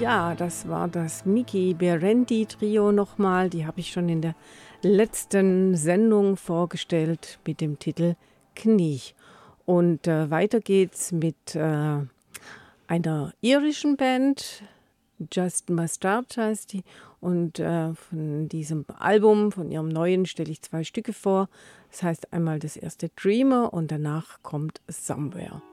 Ja, das war das Miki Berendi Trio nochmal. Die habe ich schon in der letzten Sendung vorgestellt mit dem Titel Knie. Und weiter geht's mit einer irischen Band, Just Mustard heißt die. Und von diesem Album, von ihrem neuen, stelle ich 2 Stücke vor. Das heißt einmal das erste Dreamer und danach kommt Somewhere.